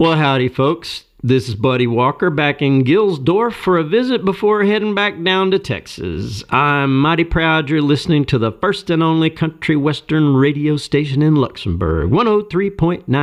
Well, howdy, folks. This is Buddy Walker back in Gilsdorf for a visit before heading back down to Texas. I'm mighty proud you're listening to the first and only country western radio station in Luxembourg, 103.9